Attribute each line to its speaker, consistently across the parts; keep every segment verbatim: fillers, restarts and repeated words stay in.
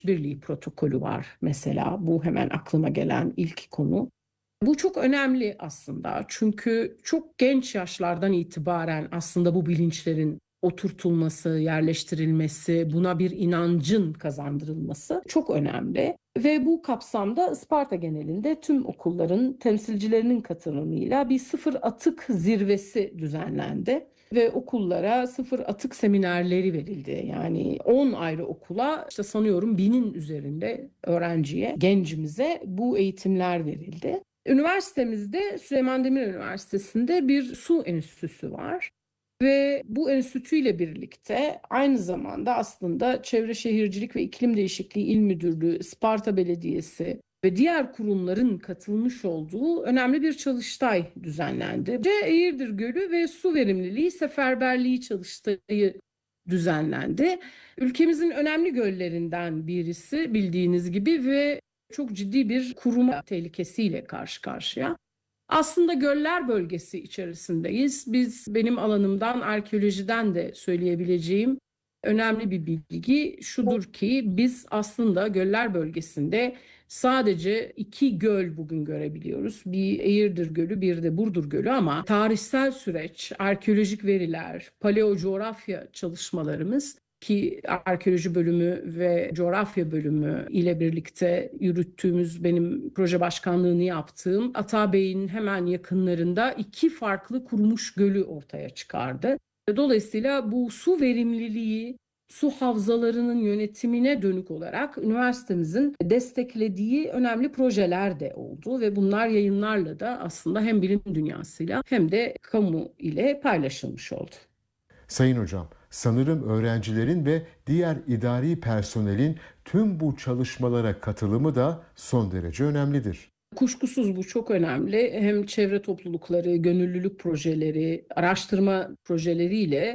Speaker 1: İşbirliği protokolü var mesela. Bu hemen aklıma gelen ilk konu. Bu çok önemli aslında çünkü çok genç yaşlardan itibaren aslında bu bilinçlerin oturtulması, yerleştirilmesi, buna bir inancın kazandırılması çok önemli. Ve bu kapsamda Isparta genelinde tüm okulların temsilcilerinin katılımıyla bir sıfır atık zirvesi düzenlendi. Ve okullara sıfır atık seminerleri verildi. Yani on ayrı okula işte sanıyorum binin üzerinde öğrenciye, gencimize bu eğitimler verildi. Üniversitemizde Süleyman Demirel Üniversitesi'nde bir su enstitüsü var. Ve bu enstitüyle birlikte aynı zamanda aslında Çevre Şehircilik ve İklim Değişikliği İl Müdürlüğü, Isparta Belediyesi ve diğer kurumların katılmış olduğu önemli bir çalıştay düzenlendi. Eğirdir Gölü ve su verimliliği seferberliği çalıştayı düzenlendi. Ülkemizin önemli göllerinden birisi bildiğiniz gibi ve çok ciddi bir kuruma tehlikesiyle karşı karşıya. Aslında göller bölgesi içerisindeyiz. Biz benim alanımdan arkeolojiden de söyleyebileceğim önemli bir bilgi şudur ki biz aslında göller bölgesinde sadece iki göl bugün görebiliyoruz. Bir Eğirdir Gölü, bir de Burdur Gölü ama tarihsel süreç, arkeolojik veriler, paleocoğrafya çalışmalarımız ki arkeoloji bölümü ve coğrafya bölümü ile birlikte yürüttüğümüz benim proje başkanlığını yaptığım Atabey'in hemen yakınlarında iki farklı kurumuş gölü ortaya çıkardı. Dolayısıyla bu su verimliliği, su havzalarının yönetimine dönük olarak üniversitemizin desteklediği önemli projeler de oldu ve bunlar yayınlarla da aslında hem bilim dünyasıyla hem de kamu ile paylaşılmış oldu.
Speaker 2: Sayın Hocam, sanırım öğrencilerin ve diğer idari personelin tüm bu çalışmalara katılımı da son derece önemlidir.
Speaker 1: Kuşkusuz bu çok önemli. Hem çevre toplulukları, gönüllülük projeleri, araştırma projeleriyle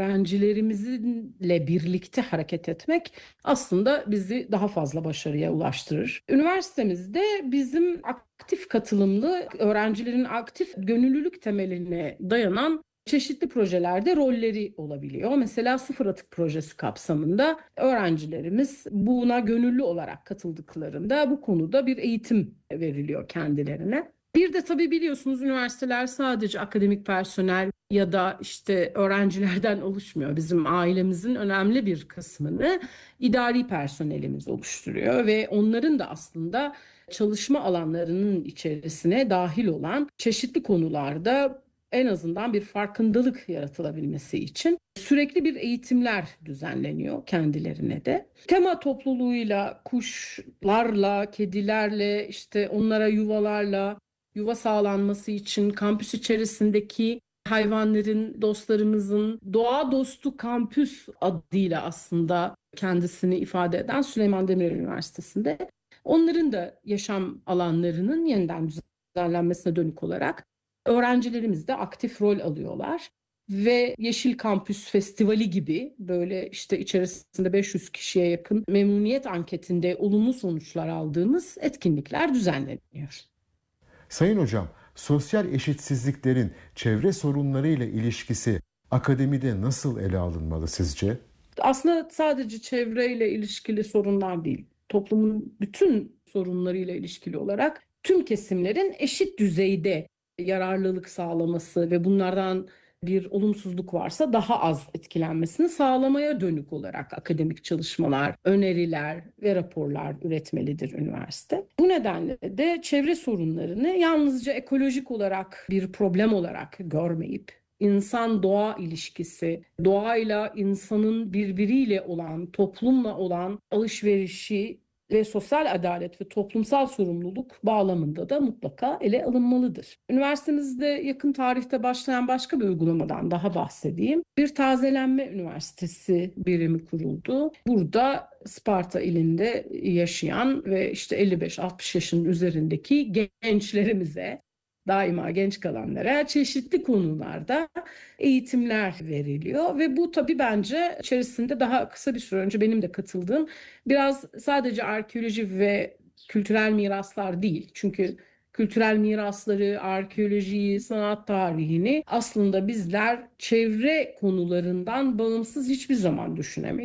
Speaker 1: öğrencilerimizle birlikte hareket etmek aslında bizi daha fazla başarıya ulaştırır. Üniversitemizde bizim aktif katılımlı öğrencilerin aktif gönüllülük temeline dayanan çeşitli projelerde rolleri olabiliyor. Mesela Sıfır Atık Projesi kapsamında öğrencilerimiz buna gönüllü olarak katıldıklarında bu konuda bir eğitim veriliyor kendilerine. Bir de tabii biliyorsunuz üniversiteler sadece akademik personel ya da işte öğrencilerden oluşmuyor. Bizim ailemizin önemli bir kısmını idari personelimiz oluşturuyor ve onların da aslında çalışma alanlarının içerisine dahil olan çeşitli konularda en azından bir farkındalık yaratılabilmesi için sürekli bir eğitimler düzenleniyor kendilerine de. Tema topluluğuyla, kuşlarla, kedilerle, işte onlara yuvalarla, yuva sağlanması için kampüs içerisindeki hayvanların, dostlarımızın doğa dostu kampüs adıyla aslında kendisini ifade eden Süleyman Demirel Üniversitesi'nde onların da yaşam alanlarının yeniden düzenlenmesine dönük olarak öğrencilerimiz de aktif rol alıyorlar. Ve Yeşil Kampüs Festivali gibi böyle işte içerisinde beş yüz kişiye yakın memnuniyet anketinde olumlu sonuçlar aldığımız etkinlikler düzenleniyor.
Speaker 2: Sayın Hocam, sosyal eşitsizliklerin çevre sorunlarıyla ilişkisi akademide nasıl ele alınmalı sizce?
Speaker 1: Aslında sadece çevreyle ilişkili sorunlar değil, toplumun bütün sorunlarıyla ilişkili olarak tüm kesimlerin eşit düzeyde yararlılık sağlaması ve bunlardan bir olumsuzluk varsa daha az etkilenmesini sağlamaya dönük olarak akademik çalışmalar, öneriler ve raporlar üretmelidir üniversite. Bu nedenle de çevre sorunlarını yalnızca ekolojik olarak bir problem olarak görmeyip insan-doğa ilişkisi, doğayla insanın birbiriyle olan, toplumla olan alışverişi ve sosyal adalet ve toplumsal sorumluluk bağlamında da mutlaka ele alınmalıdır. Üniversitemizde yakın tarihte başlayan başka bir uygulamadan daha bahsedeyim. Bir tazelenme üniversitesi birimi kuruldu. Burada Isparta ilinde yaşayan ve işte elli beş altmış yaşın üzerindeki gençlerimize, daima genç kalanlara çeşitli konularda eğitimler veriliyor ve bu tabii bence içerisinde daha kısa bir süre önce benim de katıldığım biraz sadece arkeoloji ve kültürel miraslar değil. Çünkü kültürel mirasları, arkeolojiyi, sanat tarihini aslında bizler çevre konularından bağımsız hiçbir zaman düşünemeyiz.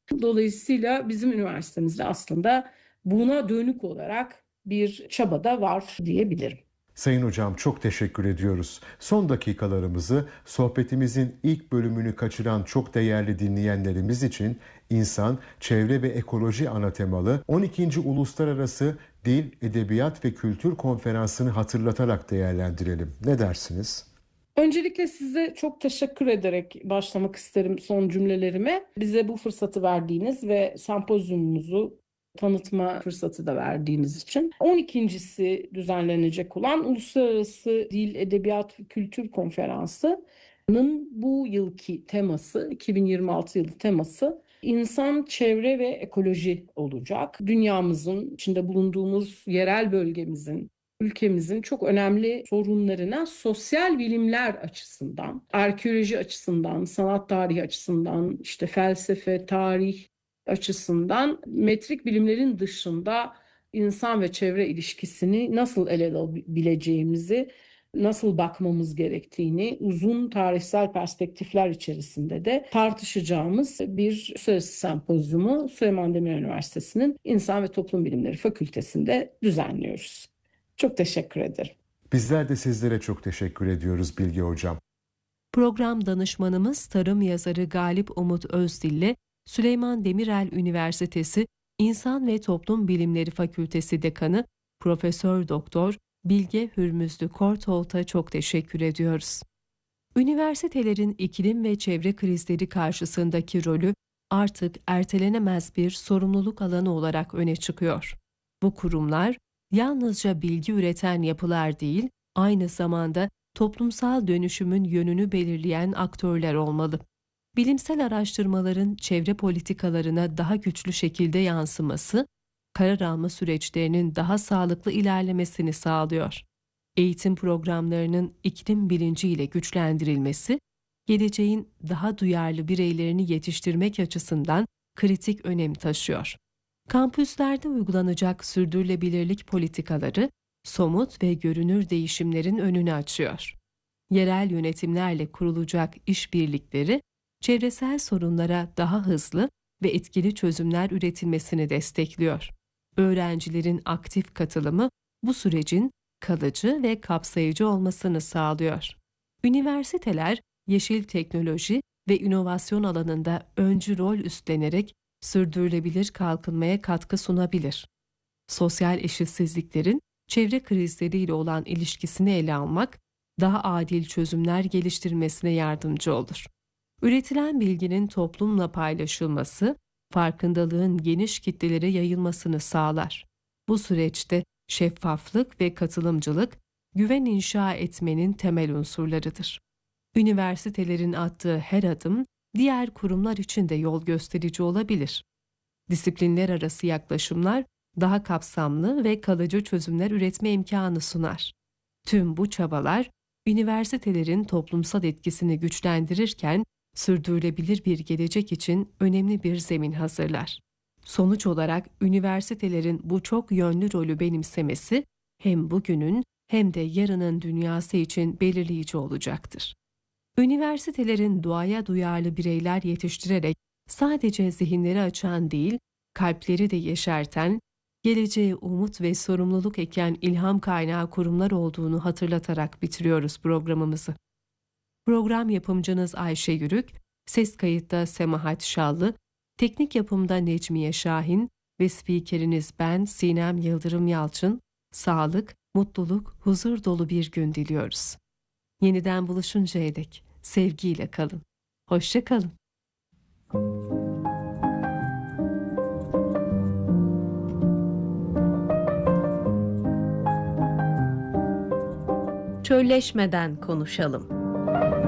Speaker 1: Dolayısıyla bizim üniversitemizde aslında buna dönük olarak bir çaba da var diyebilirim.
Speaker 2: Sayın Hocam çok teşekkür ediyoruz. Son dakikalarımızı sohbetimizin ilk bölümünü kaçıran çok değerli dinleyenlerimiz için İnsan, Çevre ve Ekoloji ana temalı on ikinci. Uluslararası Dil, Edebiyat ve Kültür Konferansı'nı hatırlatarak değerlendirelim. Ne dersiniz?
Speaker 1: Öncelikle size çok teşekkür ederek başlamak isterim son cümlelerime. Bize bu fırsatı verdiğiniz ve sempozyumumuzu tanıtma fırsatı da verdiğiniz için. on ikincisi düzenlenecek olan Uluslararası Dil, Edebiyat ve Kültür Konferansı'nın bu yılki teması, iki bin yirmi altı yılı teması İnsan, çevre ve ekoloji olacak. Dünyamızın, içinde bulunduğumuz yerel bölgemizin, ülkemizin çok önemli sorunlarına sosyal bilimler açısından, arkeoloji açısından, sanat tarihi açısından, işte felsefe, tarih açısından metrik bilimlerin dışında insan ve çevre ilişkisini nasıl ele alabileceğimizi, nasıl bakmamız gerektiğini uzun tarihsel perspektifler içerisinde de tartışacağımız bir uluslararası sempozyumu Süleyman Demirel Üniversitesi'nin İnsan ve Toplum Bilimleri Fakültesi'nde düzenliyoruz. Çok teşekkür ederim.
Speaker 2: Bizler de sizlere çok teşekkür ediyoruz Bilge Hocam.
Speaker 3: Program danışmanımız tarım yazarı Galip Umut Özdil'le Süleyman Demirel Üniversitesi İnsan ve Toplum Bilimleri Fakültesi Dekanı Profesör Doktor Bilge Hürmüzlü Kortoğlu'na çok teşekkür ediyoruz. Üniversitelerin iklim ve çevre krizleri karşısındaki rolü artık ertelenemez bir sorumluluk alanı olarak öne çıkıyor. Bu kurumlar yalnızca bilgi üreten yapılar değil, aynı zamanda toplumsal dönüşümün yönünü belirleyen aktörler olmalı. Bilimsel araştırmaların çevre politikalarına daha güçlü şekilde yansıması, karar alma süreçlerinin daha sağlıklı ilerlemesini sağlıyor. Eğitim programlarının iklim bilinciyle güçlendirilmesi, geleceğin daha duyarlı bireylerini yetiştirmek açısından kritik önem taşıyor. Kampüslerde uygulanacak sürdürülebilirlik politikaları, somut ve görünür değişimlerin önünü açıyor. Yerel yönetimlerle kurulacak işbirlikleri, çevresel sorunlara daha hızlı ve etkili çözümler üretilmesini destekliyor. Öğrencilerin aktif katılımı bu sürecin kalıcı ve kapsayıcı olmasını sağlıyor. Üniversiteler, yeşil teknoloji ve inovasyon alanında öncü rol üstlenerek sürdürülebilir kalkınmaya katkı sunabilir. Sosyal eşitsizliklerin çevre krizleriyle olan ilişkisini ele almak, daha adil çözümler geliştirmesine yardımcı olur. Üretilen bilginin toplumla paylaşılması, farkındalığın geniş kitlelere yayılmasını sağlar. Bu süreçte şeffaflık ve katılımcılık, güven inşa etmenin temel unsurlarıdır. Üniversitelerin attığı her adım, diğer kurumlar için de yol gösterici olabilir. Disiplinler arası yaklaşımlar, daha kapsamlı ve kalıcı çözümler üretme imkanı sunar. Tüm bu çabalar, üniversitelerin toplumsal etkisini güçlendirirken, sürdürülebilir bir gelecek için önemli bir zemin hazırlar. Sonuç olarak üniversitelerin bu çok yönlü rolü benimsemesi, hem bugünün hem de yarının dünyası için belirleyici olacaktır. Üniversitelerin doğaya duyarlı bireyler yetiştirerek sadece zihinleri açan değil, kalpleri de yeşerten, geleceğe umut ve sorumluluk eken ilham kaynağı kurumlar olduğunu hatırlatarak bitiriyoruz programımızı. Program yapımcınız Ayşe Yürük, ses kayıtta Semahat Şallı, teknik yapımda Necmiye Şahin ve spikeriniz ben Sinem Yıldırım Yalçın, sağlık, mutluluk, huzur dolu bir gün diliyoruz. Yeniden buluşuncaya dek sevgiyle kalın. Hoşça kalın.
Speaker 4: Çölleşmeden konuşalım.